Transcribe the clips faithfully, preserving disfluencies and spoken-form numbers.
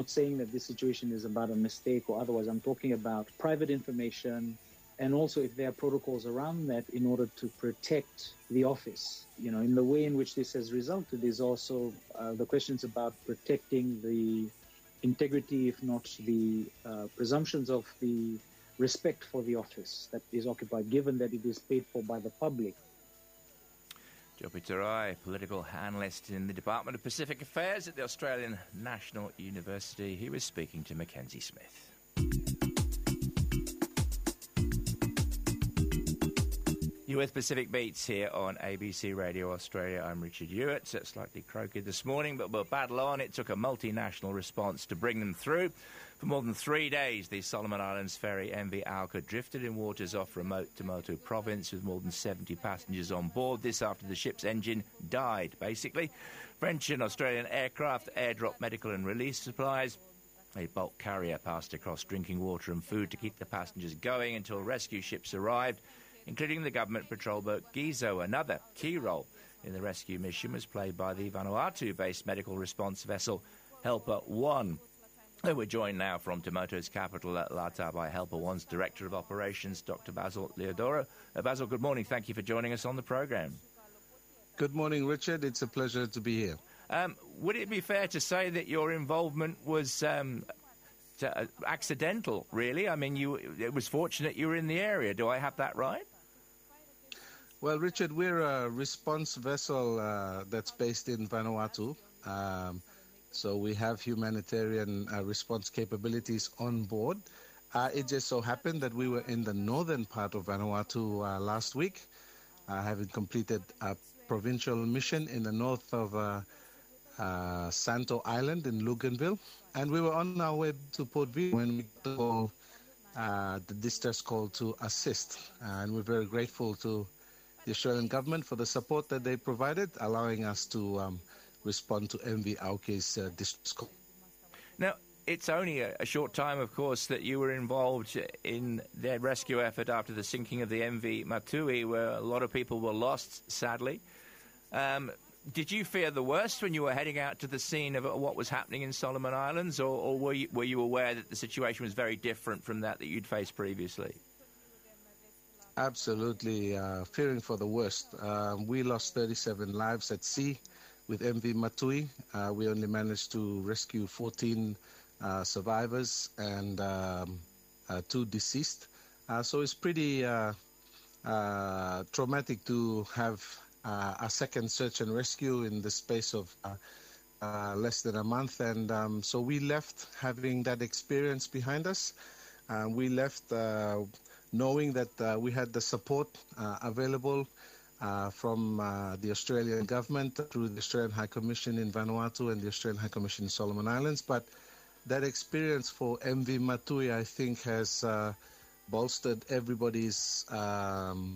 not saying that this situation is about a mistake or otherwise. I'm talking about private information, and also if there are protocols around that in order to protect the office. You know, in the way in which this has resulted is also uh, the questions about protecting the integrity, if not the uh, presumptions of the respect for the office that is occupied, given that it is paid for by the public. Jopi Tarai, political analyst in the Department of Pacific Affairs at the Australian National University. He was speaking to Mackenzie Smith. You're with Pacific Beats here on A B C Radio Australia. I'm Richard Hewitt. So it's slightly croaky this morning, but we'll battle on. It took a multinational response to bring them through. For more than three days, the Solomon Islands ferry M V Auka drifted in waters off remote Tuamotu province with more than seventy passengers on board. This after the ship's engine died, basically. French and Australian aircraft airdropped medical and relief supplies. A bulk carrier passed across drinking water and food to keep the passengers going until rescue ships arrived, including the government patrol boat Gizo. Another key role in the rescue mission was played by the Vanuatu-based medical response vessel Helper One. We're joined now from Tuamotu's capital at Lata by Helper One's Director of Operations, Doctor Basil Leodoro. Uh, Basil, good morning. Thank you for joining us on the programme. Good morning, Richard. It's a pleasure to be here. Um, would it be fair to say that your involvement was um, to, uh, accidental, really? I mean, you, it was fortunate you were in the area. Do I have that right? Well, Richard, we're a response vessel uh, that's based in Vanuatu. Um, so we have humanitarian uh, response capabilities on board. Uh, it just so happened that we were in the northern part of Vanuatu uh, last week, uh, having completed a provincial mission in the north of uh, uh, Santo Island in Luganville. And we were on our way to Port Vila when we got the call, uh, the distress call to assist. Uh, and we're very grateful to the Australian government for the support that they provided, allowing us to um, respond to M V Auka's uh, distress call. Now, it's only a, a short time, of course, that you were involved in their rescue effort after the sinking of the M V Matui, where a lot of people were lost, sadly. Um, did you fear the worst when you were heading out to the scene of what was happening in Solomon Islands, or, or were you, were you aware that the situation was very different from that that you'd faced previously? Absolutely, uh, fearing for the worst. Um, we lost thirty-seven lives at sea with M V Matui. Uh, we only managed to rescue fourteen uh, survivors and um, uh, two deceased. Uh, so it's pretty uh, uh, traumatic to have uh, a second search and rescue in the space of uh, uh, less than a month. And um, so we left having that experience behind us. Uh, we left uh, knowing that uh, we had the support uh, available uh, from uh, the Australian government through the Australian High Commission in Vanuatu and the Australian High Commission in Solomon Islands. But that experience for M V Matui, I think, has uh, bolstered everybody's um,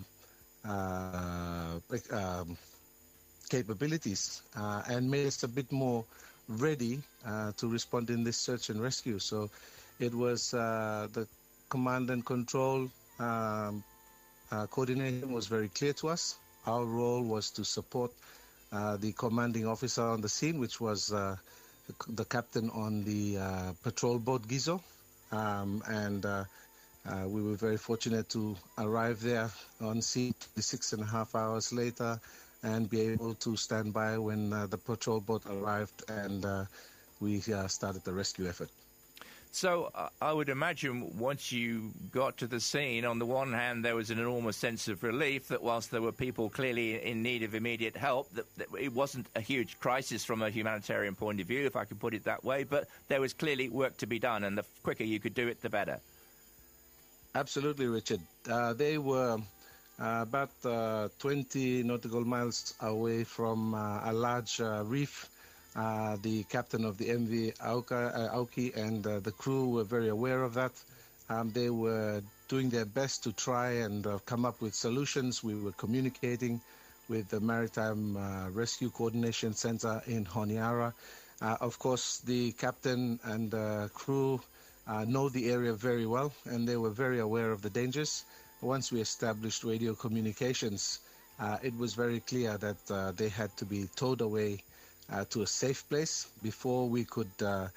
uh, um, capabilities uh, and made us a bit more ready uh, to respond in this search and rescue. So it was uh, the command and control Um, uh, coordination was very clear to us. Our role was to support uh, the commanding officer on the scene, which was uh, the, the captain on the uh, patrol boat Gizo. Um, and uh, uh, we were very fortunate to arrive there on scene six and a half hours later and be able to stand by when uh, the patrol boat arrived and uh, we uh, started the rescue effort. So uh, I would imagine once you got to the scene, on the one hand, there was an enormous sense of relief that whilst there were people clearly in need of immediate help, that, that it wasn't a huge crisis from a humanitarian point of view, if I could put it that way, but there was clearly work to be done, and the quicker you could do it, the better. Absolutely, Richard. Uh, they were uh, about uh, twenty nautical miles away from uh, a large uh, reef. Uh, the captain of the M V Auka, uh, Auki and uh, the crew were very aware of that. Um, they were doing their best to try and uh, come up with solutions. We were communicating with the Maritime uh, Rescue Coordination Center in Honiara. Uh, of course, the captain and uh, crew uh, know the area very well, and they were very aware of the dangers. Once we established radio communications, uh, it was very clear that uh, they had to be towed away Uh, to a safe place before we could uh,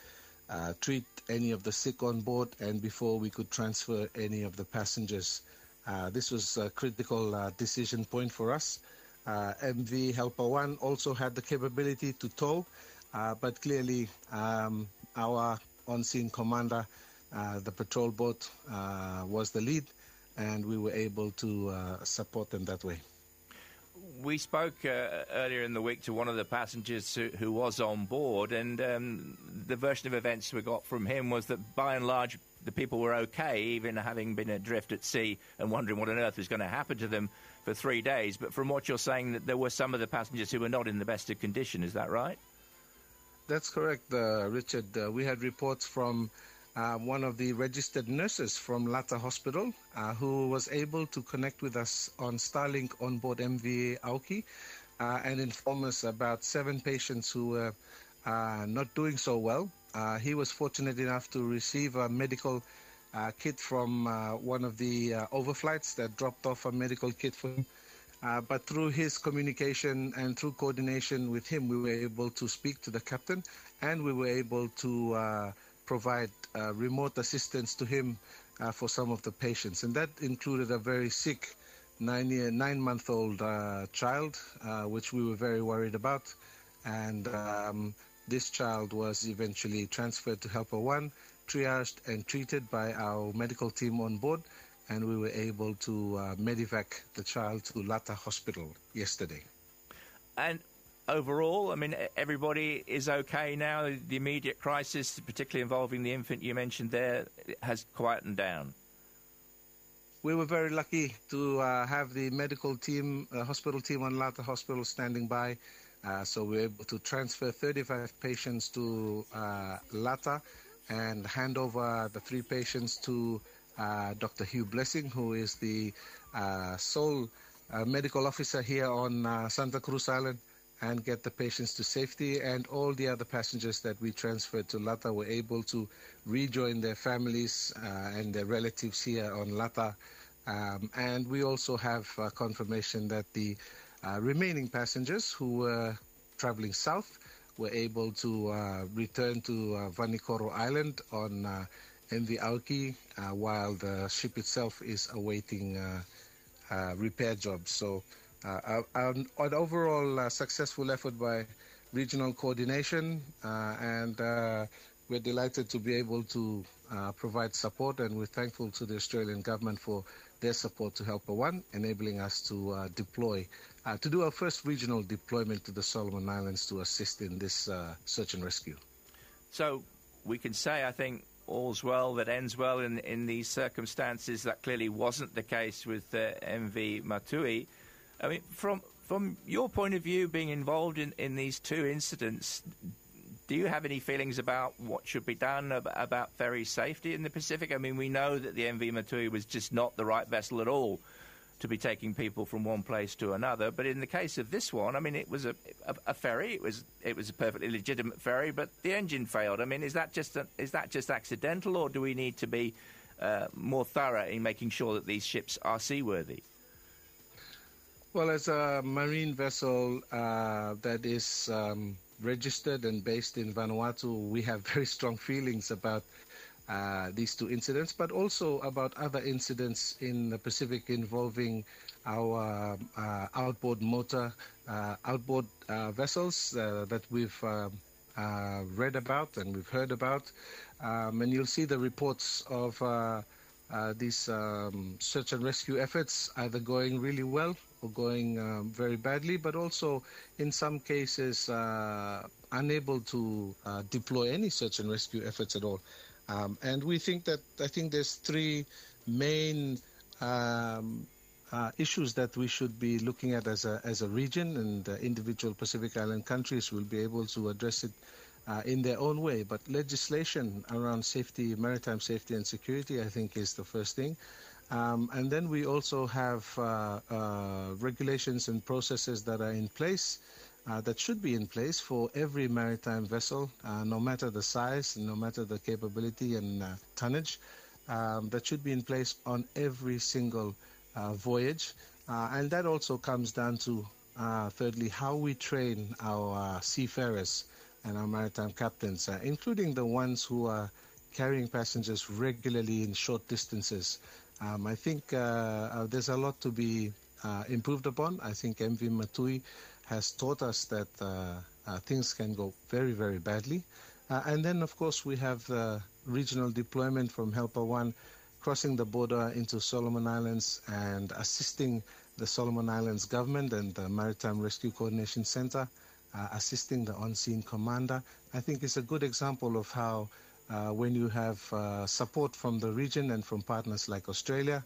uh, treat any of the sick on board and before we could transfer any of the passengers. Uh, this was a critical uh, decision point for us. Uh, M V Helper One also had the capability to tow, uh, but clearly um, our on-scene commander, uh, the patrol boat, uh, was the lead, and we were able to uh, support them that way. We spoke uh, earlier in the week to one of the passengers who, who was on board, and um, the version of events we got from him was that, by and large, the people were okay, even having been adrift at sea and wondering what on earth was going to happen to them for three days. But from what you're saying, that there were some of the passengers who were not in the best of condition. Is that right? That's correct, uh, Richard. Uh, we had reports from uh, one of the registered nurses from Lata Hospital uh, who was able to connect with us on Starlink on board M V Auki uh, and inform us about seven patients who were uh, not doing so well. Uh, he was fortunate enough to receive a medical uh, kit from uh, one of the uh, overflights that dropped off a medical kit for him. Uh, but through his communication and through coordination with him, we were able to speak to the captain, and we were able to uh, provide uh, remote assistance to him uh, for some of the patients. And that included a very sick nine-year, nine-month-old uh, child, uh, which we were very worried about. And um, this child was eventually transferred to Helper One, triaged and treated by our medical team on board, and we were able to uh, medevac the child to Lata Hospital yesterday. And overall, I mean, everybody is okay now. The immediate crisis, particularly involving the infant you mentioned there, has quietened down. We were very lucky to uh, have the medical team, uh, hospital team on Lata Hospital standing by. Uh, so we were able to transfer thirty-five patients to uh, Lata and hand over the three patients to Uh, Doctor Hugh Blessing, who is the uh, sole uh, medical officer here on uh, Santa Cruz Island, and get the patients to safety. And all the other passengers that we transferred to Lata were able to rejoin their families uh, and their relatives here on Lata. Um, and we also have uh, confirmation that the uh, remaining passengers who were traveling south were able to uh, return to uh, Vanikoro Island on uh, M V Auki, uh, while the ship itself is awaiting uh, uh, repair jobs. So uh, an, an overall uh, successful effort by regional coordination, uh, and uh, we're delighted to be able to uh, provide support, and we're thankful to the Australian government for their support to Helper One, enabling us to uh, deploy, uh, to do our first regional deployment to the Solomon Islands to assist in this uh, search and rescue. So we can say, I think, all's well that ends well in, in these circumstances. That clearly wasn't the case with uh, M V Matui. I mean, from from your point of view, being involved in, in these two incidents, do you have any feelings about what should be done about, about ferry safety in the Pacific? I mean, we know that the M V Matui was just not the right vessel at all to be taking people from one place to another. But in the case of this one, I mean, it was a, a, a ferry. It was it was a perfectly legitimate ferry, but the engine failed. I mean, is that just a, is that just accidental, or do we need to be uh, more thorough in making sure that these ships are seaworthy? Well, as a marine vessel uh, that is um, registered and based in Vanuatu, we have very strong feelings about Uh, these two incidents, but also about other incidents in the Pacific involving our uh, outboard motor, uh, outboard uh, vessels uh, that we've uh, uh, read about and we've heard about. Um, and you'll see the reports of uh, uh, these um, search and rescue efforts either going really well or going um, very badly, but also in some cases uh, unable to uh, deploy any search and rescue efforts at all. Um, and we think that, I think there's three main um, uh, issues that we should be looking at as a, as a region, and uh, individual Pacific Island countries will be able to address it uh, in their own way. But legislation around safety, maritime safety and security, I think, is the first thing. Um, and then we also have uh, uh, regulations and processes that are in place Uh, that should be in place for every maritime vessel, uh, no matter the size, no matter the capability and uh, tonnage, um, that should be in place on every single uh, voyage. Uh, and that also comes down to, uh, thirdly, how we train our uh, seafarers and our maritime captains, uh, including the ones who are carrying passengers regularly in short distances. Um, I think uh, uh, there's a lot to be uh, improved upon. I think M V Matui has taught us that uh, uh, things can go very, very badly. Uh, and then, of course, we have the regional deployment from Helper One, crossing the border into Solomon Islands and assisting the Solomon Islands government and the Maritime Rescue Coordination Center, uh, assisting the on-scene commander. I think it's a good example of how uh, when you have uh, support from the region and from partners like Australia,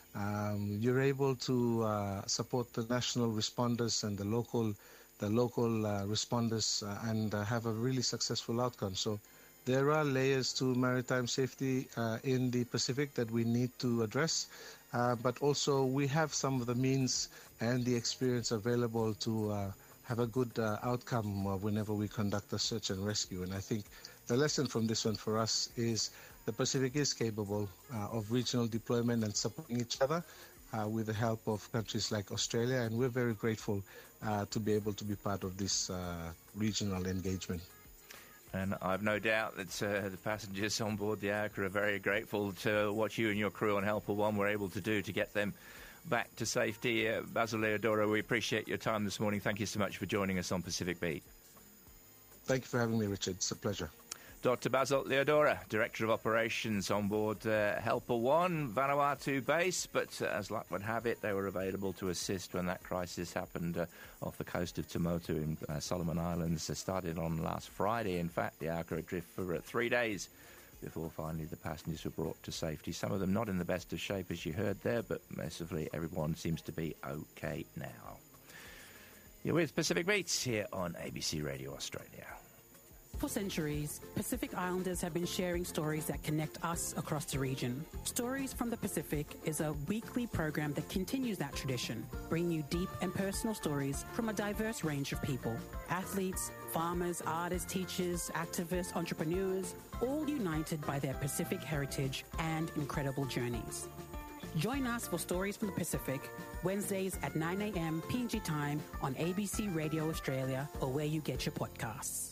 um, you're able to uh, support the national responders and the local the local uh, responders uh, and uh, have a really successful outcome. So there are layers to maritime safety uh, in the Pacific that we need to address, uh, but also we have some of the means and the experience available to uh, have a good uh, outcome uh, whenever we conduct a search and rescue. And I think the lesson from this one for us is the Pacific is capable uh, of regional deployment and supporting each other uh, with the help of countries like Australia, and we're very grateful uh, to be able to be part of this uh, regional engagement. And I've no doubt that uh, the passengers on board the Auca are very grateful to what you and your crew on Helper One were able to do to get them back to safety. Uh, Basil Leodora, we appreciate your time this morning. Thank you so much for joining us on Pacific Beat. Thank you for having me, Richard. It's a pleasure. Doctor Basil Leodora, Director of Operations on board uh, Helper One, Vanuatu base, but uh, as luck would have it, they were available to assist when that crisis happened uh, off the coast of Tuamotu in uh, Solomon Islands. It started on last Friday. In fact, the Auca adrift for uh, three days before finally the passengers were brought to safety. Some of them not in the best of shape, as you heard there, but mercifully everyone seems to be okay now. You're with Pacific Beats here on A B C Radio Australia. For centuries, Pacific Islanders have been sharing stories that connect us across the region. Stories from the Pacific is a weekly program that continues that tradition, bringing you deep and personal stories from a diverse range of people. Athletes, farmers, artists, teachers, activists, entrepreneurs, all united by their Pacific heritage and incredible journeys. Join us for Stories from the Pacific, Wednesdays at nine a.m. P N G time on A B C Radio Australia or where you get your podcasts.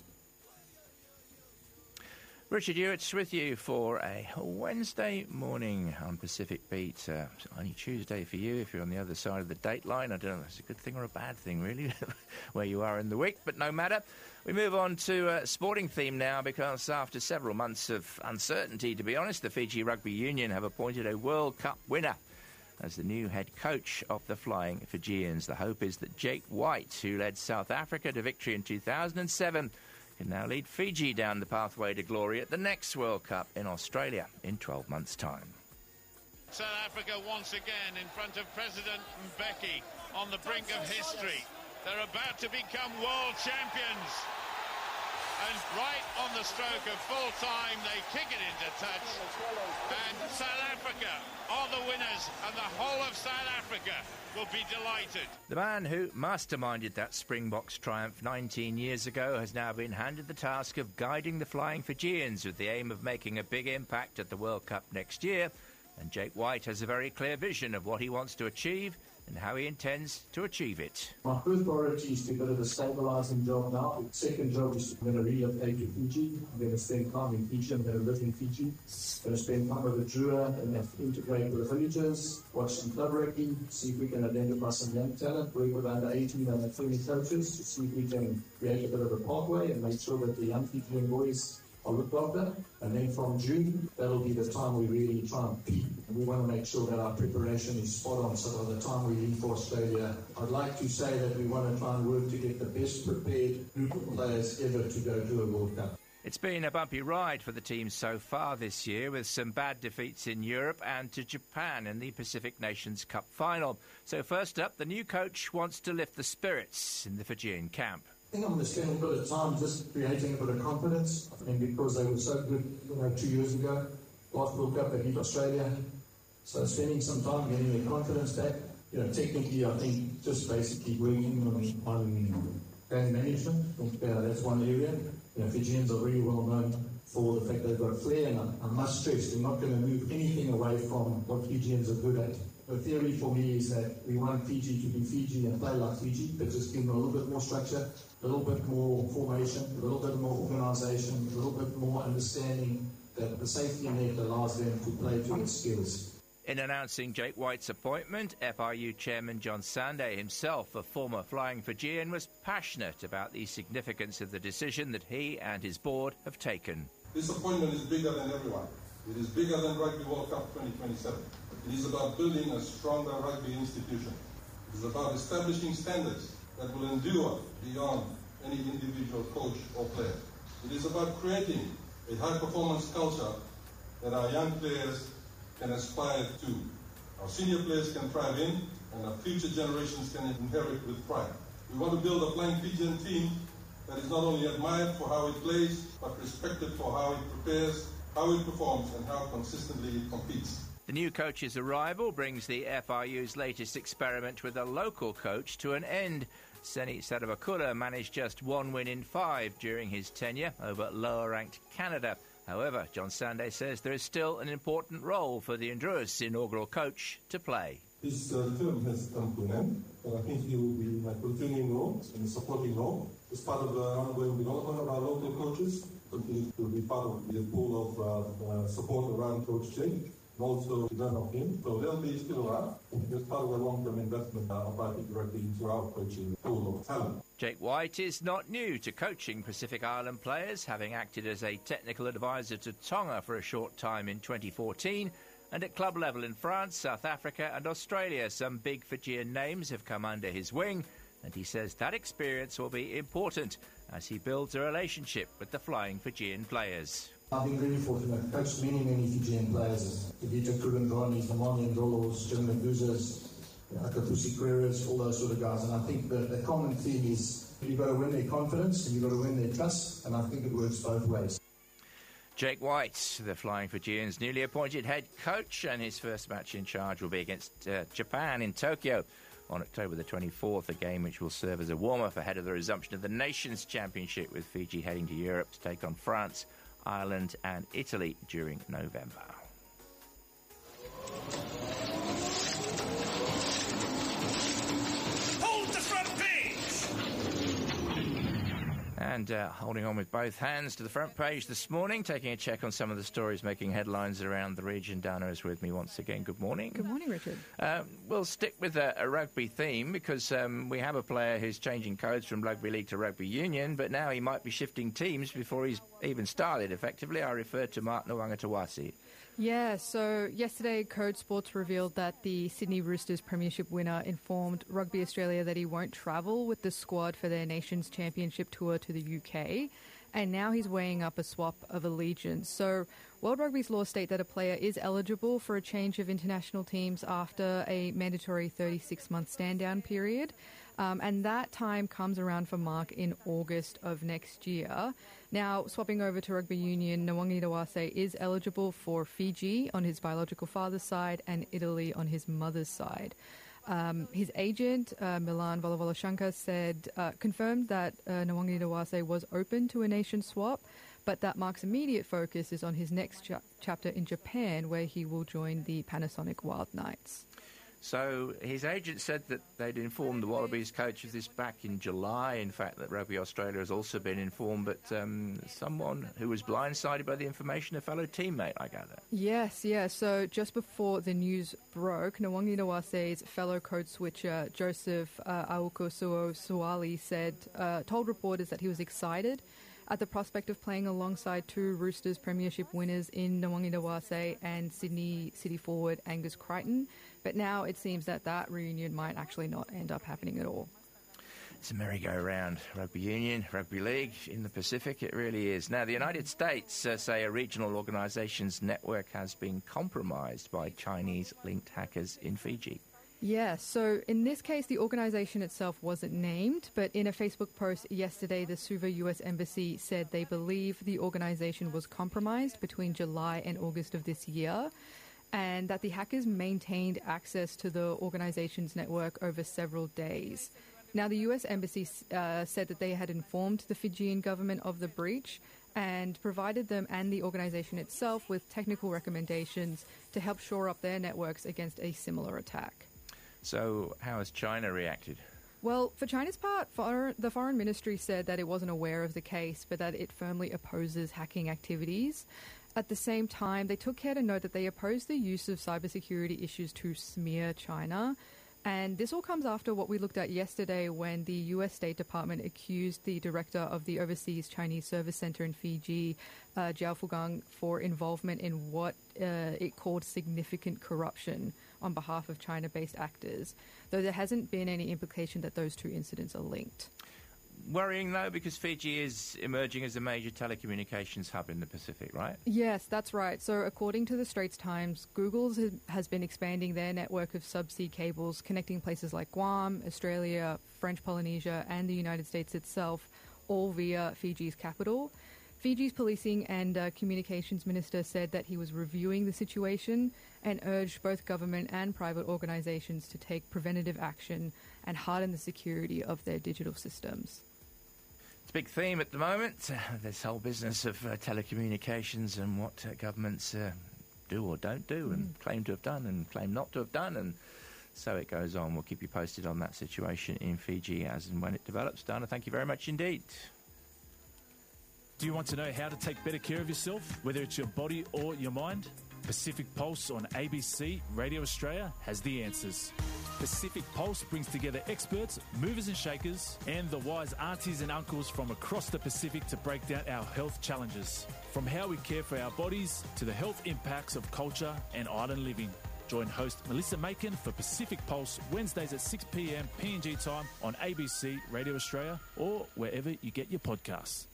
Richard Hewitt's with you for a Wednesday morning on Pacific Beat. Uh, only Tuesday for you if you're on the other side of the date line. I don't know if it's a good thing or a bad thing, really, where you are in the week, but no matter. We move on to a sporting theme now because after several months of uncertainty, to be honest, the Fiji Rugby Union have appointed a World Cup winner as the new head coach of the Flying Fijians. The hope is that Jake White, who led South Africa to victory in two thousand seven, can now lead Fiji down the pathway to glory at the next World Cup in Australia in twelve months' time. South Africa once again in front of President Mbeki on the brink of history. They're about to become world champions. And right on the stroke of full time, they kick it into touch. And South Africa are the winners, and the whole of South Africa will be delighted. The man who masterminded that Springboks triumph nineteen years ago has now been handed the task of guiding the Flying Fijians with the aim of making a big impact at the World Cup next year. And Jake White has a very clear vision of what he wants to achieve and how he intends to achieve it. My first priority is to build a stabilising job now. The second job is to relocate to Fiji. I'm going to spend time in Fiji. I'm going to live in Fiji. I'm going to spend time with the Drua and integrate with the villagers, watch some club rugby, see if we can identify some young talent, work with under eighteen and under twenty coaches to see if we can create a bit of a pathway and make sure that the young Fijian boys are looked after. And then from June, that'll be the time we really try and peak. And we want to make sure that our preparation is spot on so by the time we leave for Australia. I'd like to say that we want to try and work to get the best prepared group of players ever to go to a World Cup. It's been a bumpy ride for the team so far this year, with some bad defeats in Europe and to Japan in the Pacific Nations Cup final. So first up, the new coach wants to lift the spirits in the Fijian camp. I think I'm going to spend a bit of time just creating a bit of confidence. I mean, because they were so good, you know, two years ago, last World Cup, they beat Australia. So spending some time getting their confidence back. You know, technically, I think just basically working on, on game management. I think uh, that's one area. You know, Fijians are really well known for the fact they've got flair, and I, I must stress they're not going to move anything away from what Fijians are good at. The theory for me is that we want Fiji to be Fiji and play like Fiji, but just give them a little bit more structure, a A little bit more formation, a little bit more organisation, a little bit more understanding that the safety net allows them to play to their skills. In announcing Jake White's appointment, F R U chairman John Sande himself, a former Flying Fijian, was passionate about the significance of the decision that he and his board have taken. This appointment is bigger than everyone. It is bigger than Rugby World Cup twenty twenty-seven. It is about building a stronger rugby institution. It is about establishing standards that will endure beyond any individual coach or player. It is about creating a high-performance culture that our young players can aspire to. Our senior players can thrive in, and our future generations can inherit with pride. We want to build a Flying Fijian team that is not only admired for how it plays, but respected for how it prepares, how it performs, and how consistently it competes. The new coach's arrival brings the F R U's latest experiment with a local coach to an end. Seni Saravakula managed just one win in five during his tenure over lower-ranked Canada. However, John Sande says there is still an important role for the Ndrua's inaugural coach to play. His uh, term has come to an end, and I think he will be in a continuing role, in a supporting role, as part of the ongoing development of our local coaches, continue to be part of the pool of uh, uh, support around Coach Jake, and also to learn of him. So they'll be still around, as part of a long-term investment uh, of I think directly into our coaching pool of talent. Jake White is not new to coaching Pacific Island players, having acted as a technical advisor to Tonga for a short time in twenty fourteen. And at club level in France, South Africa and Australia, some big Fijian names have come under his wing, and he says that experience will be important as he builds a relationship with the Flying Fijian players. I've been really fortunate. I've coached many, many Fijian players. Tevita Kurandranis, Namani Ndrolos, Jim Naguzas, Akapusi Queres, all those sort of guys. And I think the, the common theme is you've got to win their confidence and you've got to win their trust, and I think it works both ways. Jake White, the Flying Fijians' newly appointed head coach, and his first match in charge will be against uh, Japan in Tokyo on October the twenty-fourth, a game which will serve as a warm-up ahead of the resumption of the Nations Championship, with Fiji heading to Europe to take on France, Ireland and Italy during November. Hold the front page! And uh, holding on with both hands to the front page this morning, taking a check on some of the stories making headlines around the region. Dana is with me once again. Good morning. Good morning, Richard. Uh, we'll stick with a, a rugby theme because um, we have a player who's changing codes from rugby league to rugby union, but now he might be shifting teams before he's even started, effectively. I refer to Mark Nawaqanitawase. Yeah, so yesterday Code Sports revealed that the Sydney Roosters Premiership winner informed Rugby Australia that he won't travel with the squad for their Nations Championship tour to the U K, and now he's weighing up a swap of allegiance. So World Rugby's laws state that a player is eligible for a change of international teams after a mandatory thirty-six month stand-down period, um, and that time comes around for Mark in August of next year. Now, swapping over to rugby union, Nawaqanitawase is eligible for Fiji on his biological father's side and Italy on his mother's side. Um, his agent, uh, Milan Valavalashankar, said, uh, confirmed that uh, Nawaqanitawase was open to a nation swap, but that Mark's immediate focus is on his next cha- chapter in Japan, where he will join the Panasonic Wild Knights. So his agent said that they'd informed the Wallabies coach of this back in July. In fact, that Rugby Australia has also been informed, but um, someone who was blindsided by the information, a fellow teammate, I gather. Yes, yeah. So just before the news broke, Nawaqanitawase's fellow code switcher, Joseph uh, Aukosuo Suali, said, uh, told reporters that he was excited at the prospect of playing alongside two Roosters Premiership winners in Nawaqanitawase and Sydney City forward Angus Crichton. But now it seems that that reunion might actually not end up happening at all. It's a merry-go-round. Rugby union, rugby league in the Pacific, it really is. Now, the United States uh, say a regional organisations network has been compromised by Chinese-linked hackers in Fiji. Yeah, so in this case, the organisation itself wasn't named, but in a Facebook post yesterday, the Suva U S Embassy said they believe the organisation was compromised between July and August of this year, and that the hackers maintained access to the organisation's network over several days. Now, the U S Embassy uh, said that they had informed the Fijian government of the breach and provided them and the organisation itself with technical recommendations to help shore up their networks against a similar attack. So how has China reacted? Well, for China's part, for, the Foreign Ministry said that it wasn't aware of the case, but that it firmly opposes hacking activities. At the same time, they took care to note that they oppose the use of cybersecurity issues to smear China. And this all comes after what we looked at yesterday when the U S State Department accused the director of the Overseas Chinese Service Center in Fiji, uh, Jiao Fugang, for involvement in what uh, it called significant corruption on behalf of China-based actors, though there hasn't been any implication that those two incidents are linked. Worrying, though, because Fiji is emerging as a major telecommunications hub in the Pacific, right? Yes, that's right. So according to the Straits Times, Google has been expanding their network of subsea cables connecting places like Guam, Australia, French Polynesia, and the United States itself, all via Fiji's capital. Fiji's policing and uh, communications minister said that he was reviewing the situation and urged both government and private organizations to take preventative action and harden the security of their digital systems. It's a big theme at the moment, uh, this whole business of uh, telecommunications and what uh, governments uh, do or don't do and mm. claim to have done and claim not to have done, and so it goes on. We'll keep you posted on that situation in Fiji as and when it develops. Dana, thank you very much indeed. Do you want to know how to take better care of yourself, whether it's your body or your mind? Pacific Pulse on A B C Radio Australia has the answers. Pacific Pulse brings together experts, movers and shakers, and the wise aunties and uncles from across the Pacific to break down our health challenges. From how we care for our bodies to the health impacts of culture and island living. Join host Melissa Macon for Pacific Pulse Wednesdays at six p m P N G time on A B C Radio Australia or wherever you get your podcasts.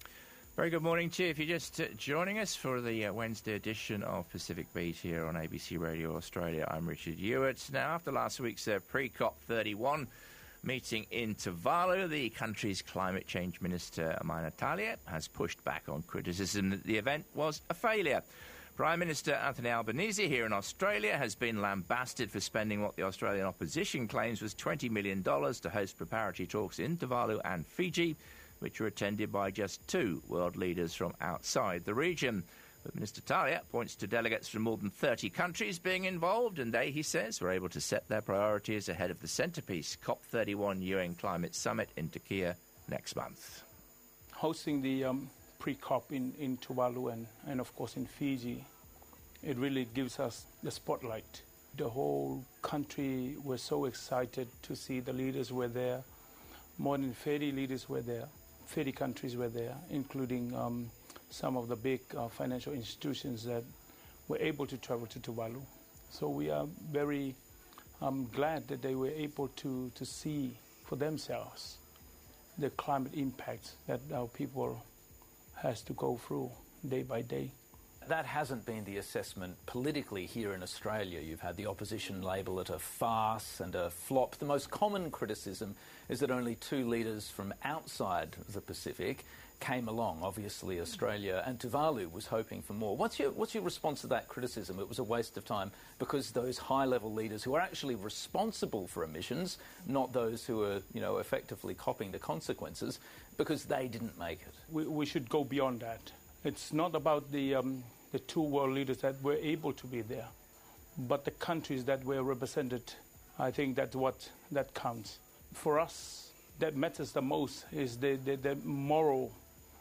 Very good morning to you. If you're just uh, joining us for the uh, Wednesday edition of Pacific Beat here on A B C Radio Australia, I'm Richard Hewitt. Now, after last week's uh, pre-COP thirty-one meeting in Tuvalu, the country's climate change minister, Amina Talia, has pushed back on criticism that the event was a failure. Prime Minister Anthony Albanese here in Australia has been lambasted for spending what the Australian opposition claims was twenty million dollars to host preparatory talks in Tuvalu and Fiji, which were attended by just two world leaders from outside the region. But Minister Talia points to delegates from more than thirty countries being involved, and they, he says, were able to set their priorities ahead of the centrepiece COP thirty-one U N Climate Summit in Turkey next month. Hosting the um, pre-COP in, in Tuvalu and, and, of course, in Fiji, it really gives us the spotlight. The whole country was so excited to see the leaders were there. More than thirty leaders were there. thirty countries were there, including um, some of the big uh, financial institutions that were able to travel to Tuvalu. So we are very um, glad that they were able to, to see for themselves the climate impact that our people has to go through day by day. That hasn't been the assessment politically here in Australia. You've had the opposition label it a farce and a flop. The most common criticism is that only two leaders from outside the Pacific came along. Obviously, Australia and Tuvalu was hoping for more. What's your, what's your response to that criticism? It was a waste of time because those high-level leaders who are actually responsible for emissions, not those who are, you know, effectively copying the consequences, because they didn't make it. We, we should go beyond that. It's not about the um, the two world leaders that were able to be there, but the countries that were represented. I think that's what that counts. For us, that matters the most is the, the, the moral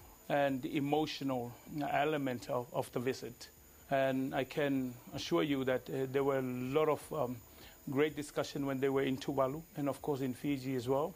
and the emotional element of, of the visit. And I can assure you that uh, there were a lot of um, great discussion when they were in Tuvalu and, of course, in Fiji as well.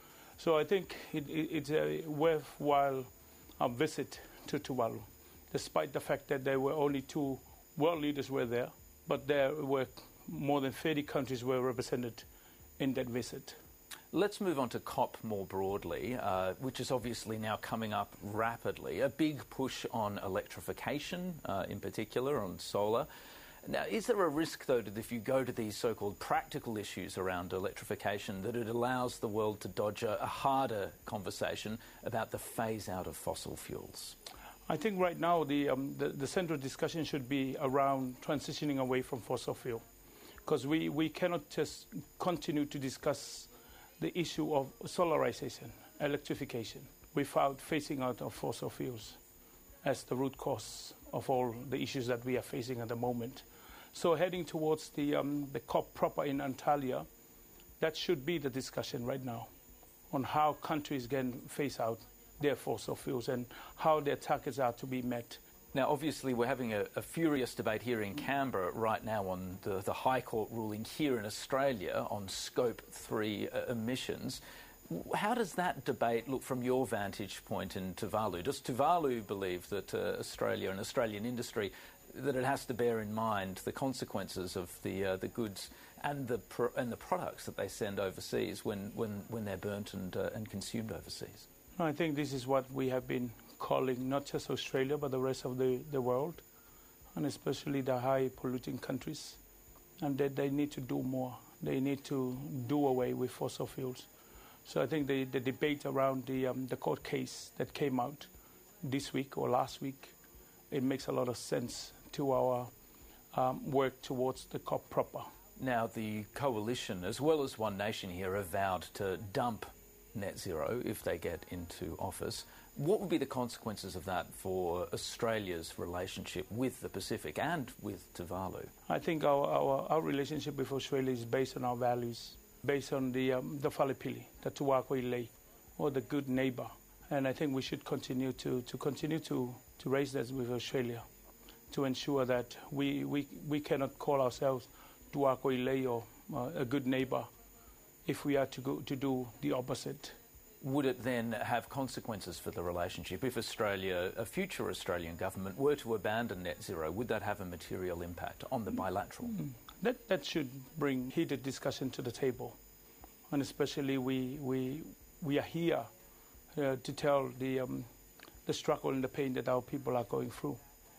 So I think it, it, it's a worthwhile uh, visit to Tuvalu, despite the fact that there were only two world leaders were there, but there were more than thirty countries were represented in that visit. Let's move on to COP more broadly, uh, which is obviously now coming up rapidly. A big push on electrification, uh, in particular on solar. Now, is there a risk, though, that if you go to these so-called practical issues around electrification, that it allows the world to dodge a, a harder conversation about the phase-out of fossil fuels? I think right now the, um, the, the central discussion should be around transitioning away from fossil fuel, because we, we cannot just continue to discuss the issue of solarization, electrification, without phasing out of fossil fuels as the root cause of all the issues that we are facing at the moment. So heading towards the, um, the COP proper in Antalya, that should be the discussion right now on how countries can phase out their fossil fuels and how their targets are to be met. Now, obviously, we're having a, a furious debate here in Canberra right now on the, the High Court ruling here in Australia on Scope three uh, emissions. How does that debate look from your vantage point in Tuvalu? Does Tuvalu believe that uh, Australia and Australian industry, that it has to bear in mind the consequences of the uh, the goods and the pro and the products that they send overseas when when, when they're burnt and uh, and consumed overseas? I think this is what we have been calling not just Australia but the rest of the, the world, and especially the high polluting countries, and that they need to do more. They need to do away with fossil fuels. So I think the, the debate around the, um, the court case that came out this week or last week, it makes a lot of sense to our um, work towards the COP proper. Now, the coalition, as well as One Nation here, have vowed to dump net zero if they get into office. What would be the consequences of that for Australia's relationship with the Pacific and with Tuvalu? I think our, our, our relationship with Australia is based on our values, based on the um, the Falipili, the Tuakoi, or the good neighbour. And I think we should continue to, to continue to, to raise that with Australia, to ensure that we, we, we cannot call ourselves Tuakoi or uh, a good neighbour if we are to go to do the opposite. Would it then have consequences for the relationship if Australia, a future Australian government, were to abandon net zero? Would that have a material impact on the bilateral? Mm. That, that should bring heated discussion to the table. And especially we, we, we are here uh, to tell the, um, the struggle and the pain that our people are going through.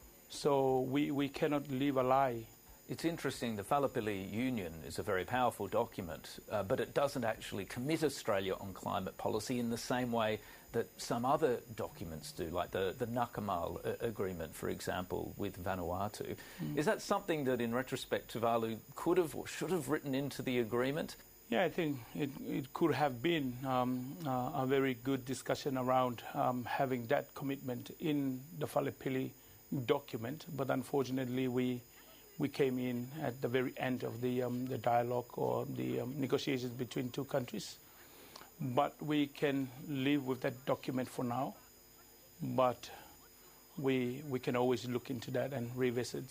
So we, we cannot live a lie. It's interesting, the Falipili Union is a very powerful document, uh, but it doesn't actually commit Australia on climate policy in the same way that some other documents do, like the, the Nakamal uh, agreement, for example, with Vanuatu. Mm. Is that something that, in retrospect, Tuvalu could have or should have written into the agreement? Yeah, I think it, it could have been um, uh, a very good discussion around um, having that commitment in the Falipili document, but unfortunately we we came in at the very end of the, um, the dialogue or the um, negotiations between two countries. But we can live with that document for now, but we we can always look into that and revisit,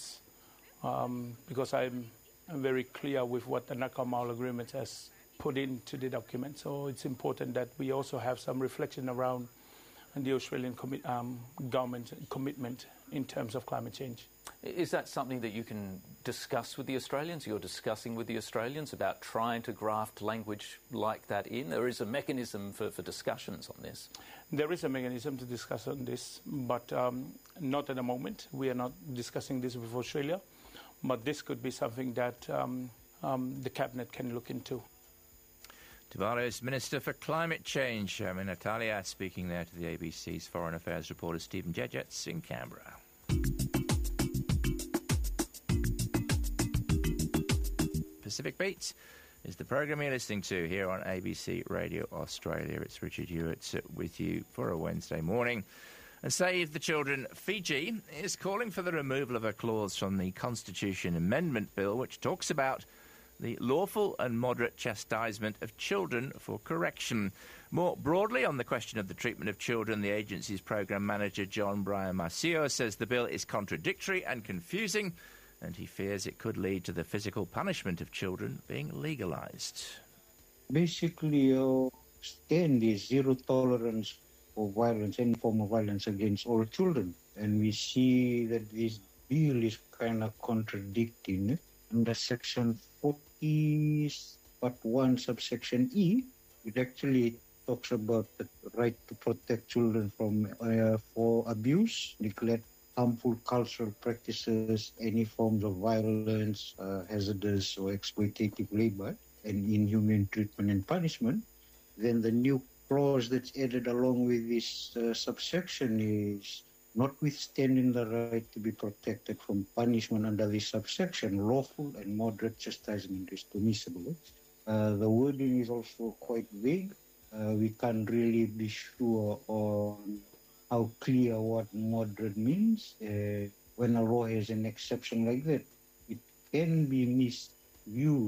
um, because I'm, I'm very clear with what the Nakamal Agreement has put into the document. So it's important that we also have some reflection around the Australian commi um, government commitment in terms of climate change. Is that something that you can discuss with the Australians? You're discussing with the Australians about trying to graft language like that in? There is a mechanism for, for discussions on this. There is a mechanism to discuss on this, but um, not at the moment. We are not discussing this with Australia, but this could be something that um, um, the Cabinet can look into. Tuvalu's Minister for Climate Change, Sherman Natalia, speaking there to the A B C's Foreign Affairs reporter Stephen Jejets in Canberra. Pacific Beats is the program you're listening to here on A B C Radio Australia. It's Richard Hewitt with you for a Wednesday morning. And Save the Children Fiji is calling for the removal of a clause from the Constitution Amendment Bill which talks about the lawful and moderate chastisement of children for correction. More broadly on the question of the treatment of children, the agency's program manager John Brian Marcio says the bill is contradictory and confusing, and he fears it could lead to the physical punishment of children being legalised. Basically, our stand is zero tolerance for violence, any form of violence against all children. And we see that this bill is kind of contradicting it. Under Section forty, Part one, Subsection E, it actually talks about the right to protect children from uh, for abuse, neglect, harmful cultural practices, any forms of violence, uh, hazardous or exploitative labor, and inhumane treatment and punishment. Then the new clause that's added along with this uh, subsection is notwithstanding the right to be protected from punishment under this subsection, lawful and moderate chastisement is permissible. Uh, the wording is also quite vague. Uh, we can't really be sure on how clear what moderate means. Uh, when a law has an exception like that, it can be misused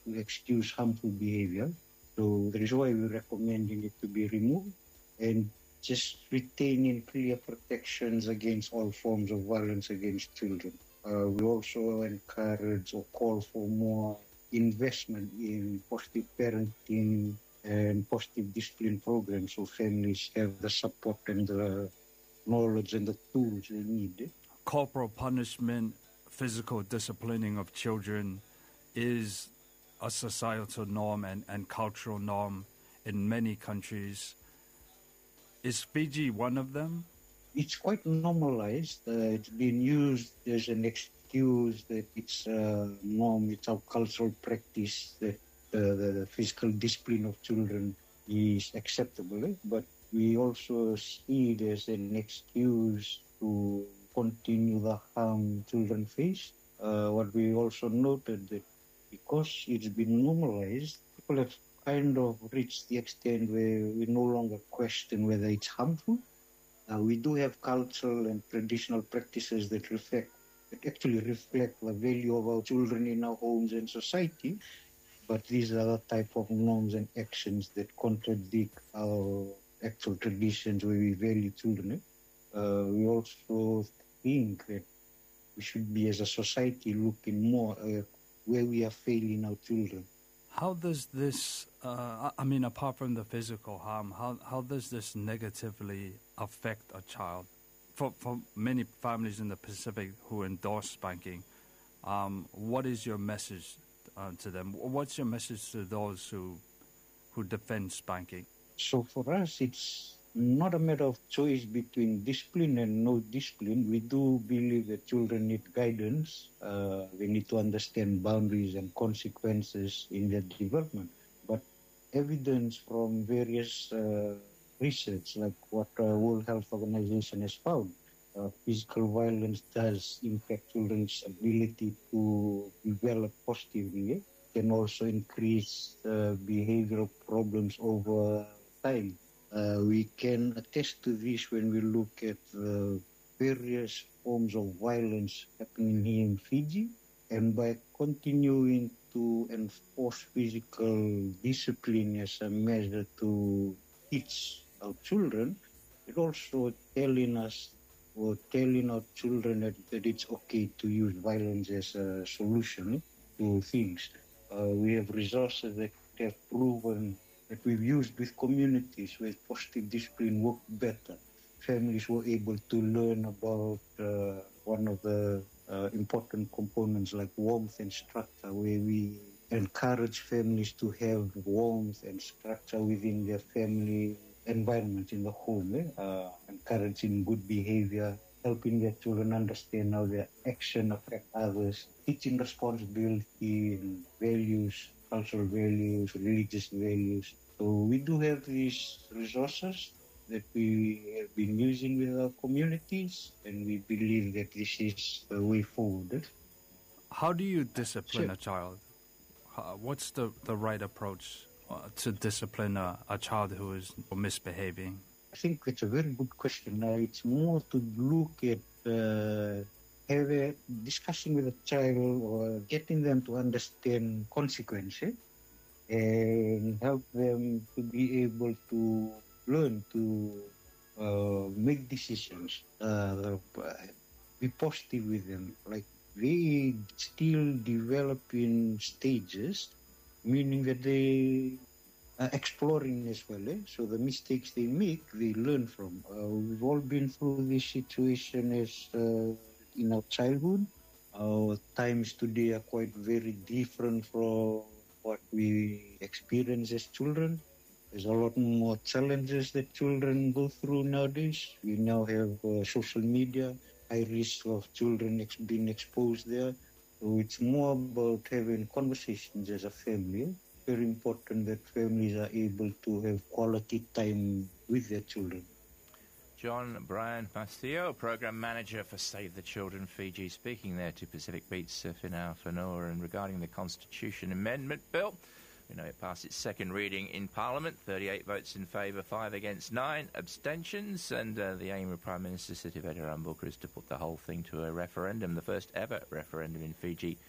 to excuse harmful behavior. So that is why we're recommending it to be removed and just retaining clear protections against all forms of violence against children. Uh, we also encourage or call for more investment in positive parenting and positive discipline programs so families have the support and the knowledge and the tools they need. Corporal punishment, physical disciplining of children is a societal norm and, and cultural norm in many countries. Is Fiji one of them? It's quite normalized. Uh, it's been used as an excuse that it's a norm, it's our cultural practice that uh, the, the physical discipline of children is acceptable. Eh? But we also see it as an excuse to continue the harm children face. Uh, what we also noted that because it's been normalized, people have kind of reached the extent where we no longer question whether it's harmful. Uh, we do have cultural and traditional practices that reflect, that actually reflect the value of our children in our homes and society, but these are the type of norms and actions that contradict our actual traditions where we value children. Uh, we also think that we should be, as a society, looking more at where we are failing our children. How does this, uh, I mean, apart from the physical harm, how, how does this negatively affect a child? For, for many families in the Pacific who endorse spanking, um, what is your message uh, to them? What's your message to those who, who defend spanking? So for us, it's not a matter of choice between discipline and no discipline. We do believe that children need guidance. Uh, they need to understand boundaries and consequences in their development. But evidence from various uh, research, like what uh, World Health Organization has found, uh, physical violence does impact children's ability to develop positively. It can also increase uh, behavioral problems over time. Uh, we can attest to this when we look at the various forms of violence happening here in Fiji. And by continuing to enforce physical discipline as a measure to teach our children, it also telling us or telling our children that, that it's okay to use violence as a solution to things. Uh, we have resources that have proven that we've used with communities where positive discipline worked better. Families were able to learn about uh, one of the uh, important components like warmth and structure, where we encourage families to have warmth and structure within their family environment in the home, eh? uh, encouraging good behavior, helping their children understand how their action affect others, teaching responsibility and values, cultural values, religious values. So we do have these resources that we have been using with our communities, and we believe that this is the way forward. How do you discipline Sure. a child? Uh, what's the, the right approach uh, to discipline a, a child who is misbehaving? I think it's a very good question. Uh, it's more to look at uh, have a discussion with a child or getting them to understand consequences and help them to be able to learn to uh, make decisions, uh, be positive with them. Like they still developing stages, meaning that they are exploring as well. Eh? So the mistakes they make, they learn from. Uh, we've all been through this situation as uh, in our childhood. Our times today are quite very different from what we experience as children. There's a lot more challenges that children go through nowadays. We now have uh, social media, high risk of children ex- being exposed there. So it's more about having conversations as a family. Very important that families are able to have quality time with their children. John Brian Mastillo, Program Manager for Save the Children Fiji, speaking there to Pacific Beats uh, Finau Whanua. And regarding the Constitution Amendment Bill, we know it passed its second reading in Parliament, thirty-eight votes in favour, five against, nine abstentions, and uh, the aim of Prime Minister Sitiveni Rabuka is to put the whole thing to a referendum, the first ever referendum in Fiji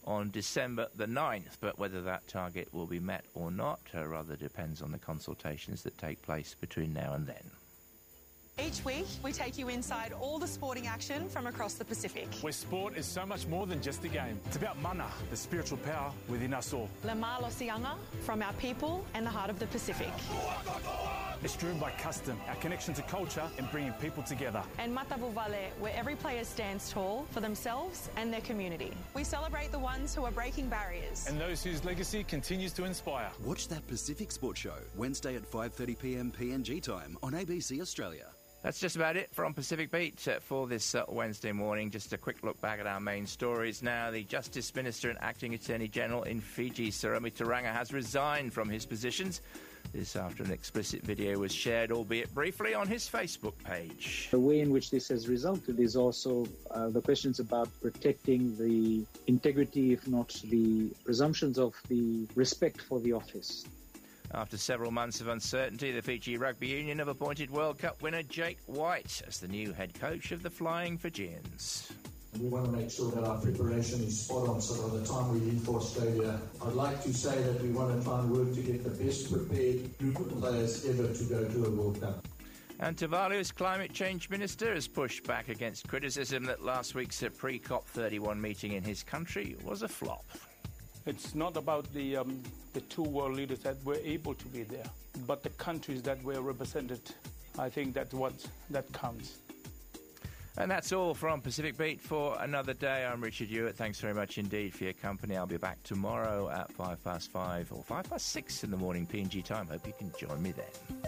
on December the ninth. But whether that target will be met or not uh, rather depends on the consultations that take place between now and then. Each week, we take you inside all the sporting action from across the Pacific. Where sport is so much more than just a game. It's about mana, the spiritual power within us all. Le Malo Sianga, from our people and the heart of the Pacific. It's driven by custom, our connection to culture and bringing people together. And Matavu Vale, where every player stands tall for themselves and their community. We celebrate the ones who are breaking barriers. And those whose legacy continues to inspire. Watch That Pacific Sports Show, Wednesday at five thirty p m P N G time on A B C Australia. That's just about it from Pacific Beat uh, for this uh, Wednesday morning. Just a quick look back at our main stories now. The Justice Minister and Acting Attorney General in Fiji, Sarami Tauranga, has resigned from his positions. This after an explicit video was shared, albeit briefly, on his Facebook page. The way in which this has resulted is also uh, the questions about protecting the integrity, if not the presumptions of the respect for the office. After several months of uncertainty, the Fiji Rugby Union have appointed World Cup winner Jake White as the new head coach of the Flying Fijians. We want to make sure that our preparation is spot on, so by the time we leave for Australia, I'd like to say that we want to try and work to get the best prepared group of players ever to go to a World Cup. And Tuvalu's climate change minister has pushed back against criticism that last week's pre-COP thirty-one meeting in his country was a flop. It's not about the um, the two world leaders that were able to be there, but the countries that were represented. I think that's what that counts. And that's all from Pacific Beat for another day. I'm Richard Hewitt. Thanks very much indeed for your company. I'll be back tomorrow at five past five or five past six in the morning P N G time. Hope you can join me then.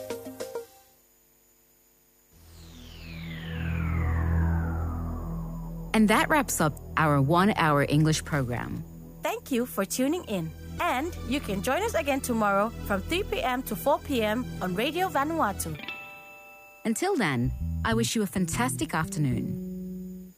And that wraps up our one-hour English program. Thank you for tuning in. And you can join us again tomorrow from three p m to four p m on Radio Vanuatu. Until then, I wish you a fantastic afternoon.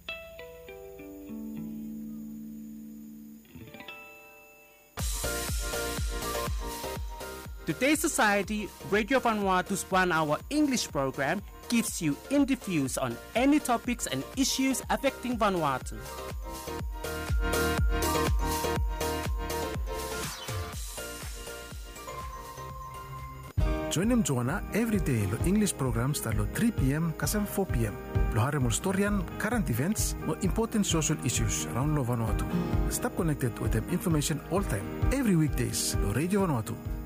Today's Society, Radio Vanuatu's one-hour English program gives you in-depth views on any topics and issues affecting Vanuatu. Join them Joanna every day lo English program start lo three p m kasam four p m Lo hari mo storyan, current events, mo important social issues around lo Vanuatu. Stop connected with them information all time, every weekdays lo Radio Vanuatu.